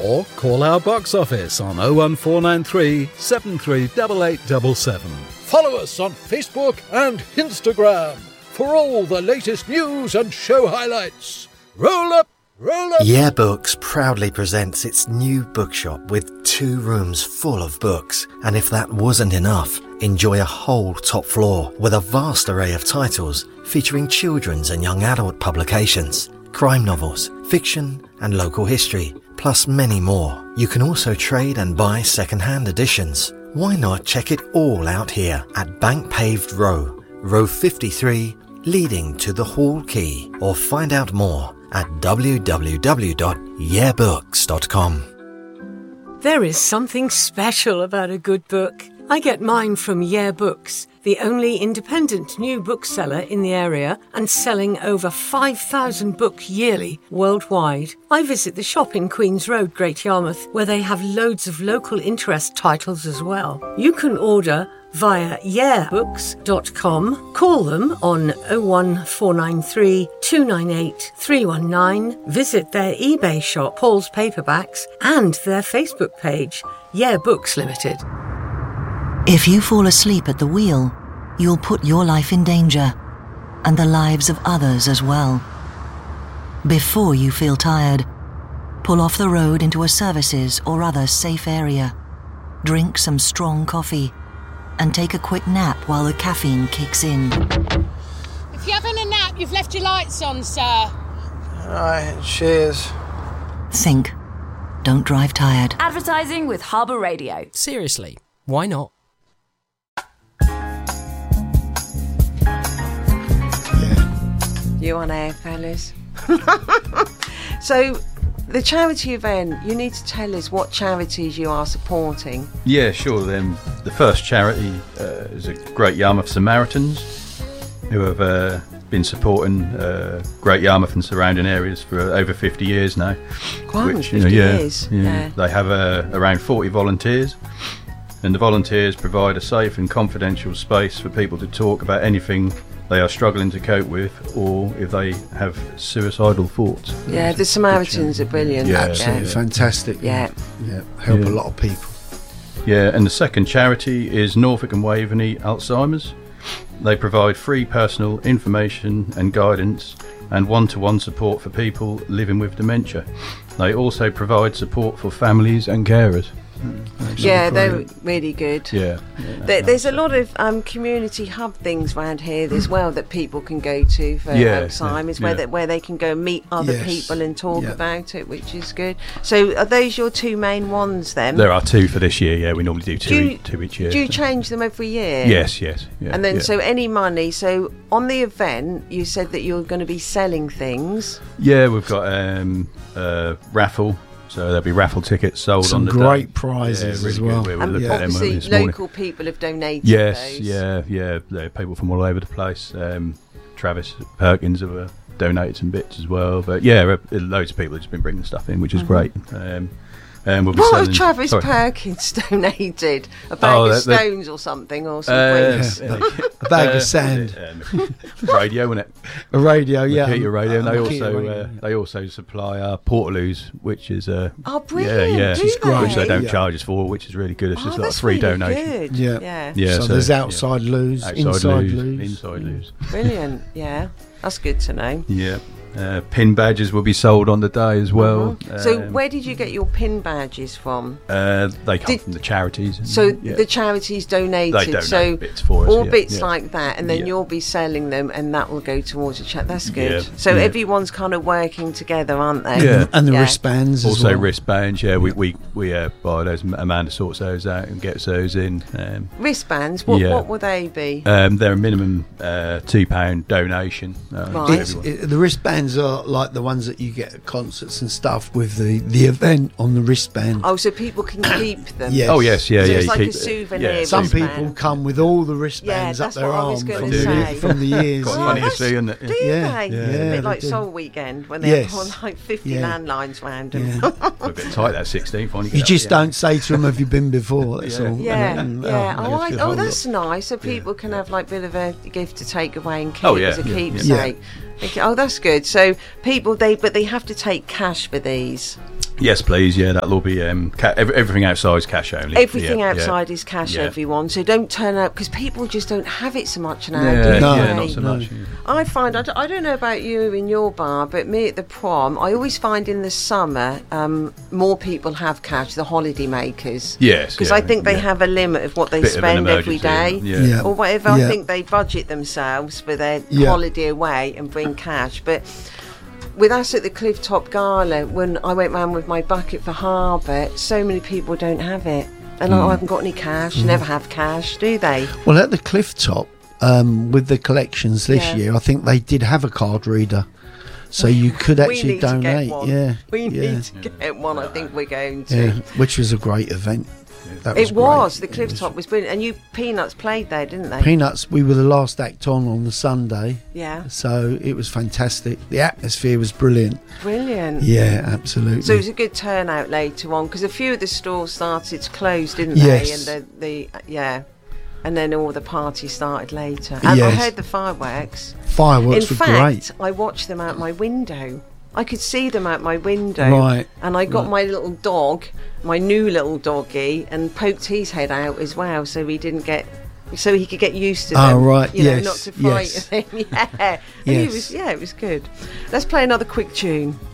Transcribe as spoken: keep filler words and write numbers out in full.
or call our box office on oh one four nine three, seven three eight eight seven seven. Follow us on Facebook and Instagram for all the latest news and show highlights. Roll up, roll up. Yeah Books proudly presents its new bookshop with two rooms full of books. And if that wasn't enough, enjoy a whole top floor with a vast array of titles featuring children's and young adult publications, crime novels, fiction and local history, plus many more. You can also trade and buy second-hand editions. Why not check it all out here at Bank Paved Row, row fifty-three, leading to the Hall Quay, or find out more at w w w dot yeah books dot com. There is something special about a good book. I get mine from Yeah Books, the only independent new bookseller in the area and selling over five thousand books yearly worldwide. I visit the shop in Queen's Road, Great Yarmouth, where they have loads of local interest titles as well. You can order via yeah books dot com. Call them on oh one four nine three, two nine eight, three one nine. Visit their eBay shop, Paul's Paperbacks, and their Facebook page, Yeah Books Limited. If you fall asleep at the wheel, you'll put your life in danger, and the lives of others as well. Before you feel tired, pull off the road into a services or other safe area. Drink some strong coffee, and take a quick nap while the caffeine kicks in. If you're having a nap, you've left your lights on, sir. Alright, cheers. Think. Don't drive tired. Advertising with Harbour Radio. Seriously, why not? You on air, fellas? So, the charity event, you need to tell us what charities you are supporting. Yeah, sure. Then the first charity uh, is a Great Yarmouth Samaritans, who have uh, been supporting uh, Great Yarmouth and surrounding areas for over fifty years now. Quite, which, fifty you know, yeah, years. Yeah. Yeah. They have uh, around forty volunteers, and the volunteers provide a safe and confidential space for people to talk about anything they are struggling to cope with, or if they have suicidal thoughts. Yeah, the Samaritans are brilliant. Yeah, absolutely yeah. fantastic. Yeah, yeah, help Yeah. a lot of people. Yeah, and the second charity is Norfolk and Waveney Alzheimer's. They provide free personal information and guidance and one-to-one support for people living with dementia. They also provide support for families and carers. Yeah, they're really good. Yeah, There, there's a lot of um, community hub things around here as well that people can go to for Yeah, Alzheimer's, yeah, where yeah. they, where they can go and meet other Yes, people and talk yeah. about it, which is good. So, are those your two main ones then? There are two for this year. Yeah, we normally do two, Do you- e- two each year. Do you change them every year? Yes, yes. Yeah, And then, yeah. so any money. So, on the event, you said that you're going to be selling things. Yeah, we've got um, a raffle. So there'll be raffle tickets sold Some on the great day. prizes Yeah, really as well. Good. We were And looking at them obviously, this morning. local people have donated Yes, those. yeah, yeah. There are people from all over the place. Um, Travis Perkins have uh, donated some bits as well. But yeah, uh, loads of people have just been bringing stuff in, which is Mhm. great. Um, and we'll be What selling, have Travis sorry. Perkins donated? A bag Oh, of that- that- stones or something, or some Uh, bricks? A bag uh, of sand. um, radio, wasn't it? A radio, yeah. Keep your radio. And they Uh, keep your also radio, uh, they also supply uh, Portaloos, which is uh, Oh, brilliant. yeah, yeah, Do Which is great. which they don't Yeah. charge us for, which is really good. It's Oh, just like a that's free really donation. good. Yeah. Yeah. Yeah, so, so, there's yeah. outside loos, Outside inside loos, loos. inside loos. Brilliant. Yeah, that's good to know. Yeah. Uh, pin badges will be sold on the day as well. Mhm. So, Um, where did you get your pin badges from? uh, they come Did- from the charities. and- So yeah. the charities donated. They donate so bits for us, all yeah, bits yeah. like that, and then Yeah. you'll be selling them, and that will go towards a chat. That's good. Yeah, So yeah. everyone's kind of working together, aren't they? Yeah. And the Yeah. wristbands as also well. wristbands. Yeah, we we we uh, buy those. Amanda sorts those out and gets those in. Um, Wristbands. What Yeah. what will they be? um, they're a minimum uh, two pound donation. Uh, to Right. It's, everyone. it, the wristbands are like the ones that you get at concerts and stuff with the, the event on the wristband. Oh, so people can keep them. Yes. Oh yes, yeah, So yeah. it's you like keep a it. souvenir Yeah, Some wristband. people come with all the wristbands Yeah, up that's their what I was arm gonna from, say. the, from the years. Quite yeah. funny to that's- see, isn't it? Do you? Yeah, they? yeah, It's a they bit like do. Soul Weekend when they Yes. have on like fifty Yeah. landlines round them. Yeah. A bit tight that sixteenth one. You just don't say to them, have you been before? That's Yeah. all. Yeah, And, yeah. oh, Oh, I, good oh whole that's lot. nice. So people can have like a bit of a gift to take away and keep Oh, yeah, as a yeah, yeah. keepsake. Okay, oh, that's good. So people, they but they have to take cash for these. Yes, please. Yeah, that'll all be um, ca- every, everything outside is cash only. Everything yeah, outside yeah. is cash, yeah. everyone. So don't turn up because people just don't have it so much now. Yeah, do no, they? yeah, not so much. Yeah. I find I don't, I don't know about you in your bar, but me at the prom, I always find in the summer um, more people have cash. The holiday makers. Yes, because yeah, I think they yeah. have a limit of what they Bit of an spend every day, emergency, yeah. Yeah. or whatever. Yeah. I think they budget themselves for their Yeah. holiday away and bring cash, but. With us at the Cliff Top Gala, when I went round with my bucket for Harbour, so many people don't have it. And Mm. I haven't got any cash, never have cash, do they? Well, at the Cliff Top, um, with the collections this Yeah. year, I think they did have a card reader. So you could We actually need to get donate. one. Yeah. We yeah. need to get one, I think we're going to. Yeah, which was a great event. That It great. was, the It Cliff was- Top was brilliant. And you Peanuts played there, didn't they? Peanuts, we were the last act on on the Sunday. Yeah. So it was fantastic. The atmosphere was brilliant. Brilliant. Yeah, absolutely. So it was a good turnout later on because a few of the stores started to close, didn't Yes. they? And the, the yeah, and then all the parties started later. And I Yes. heard the fireworks. Fireworks In were fact, great. I watched them out my window. I could see them out my window. Right, And I got right. my little dog, my new little doggy, and poked his head out as well, so he didn't get, so he could get used to Oh, them. right, You know, yes, not to frighten yes. him. Yeah. And he Yes. was, yeah, it was good. Let's play another quick tune.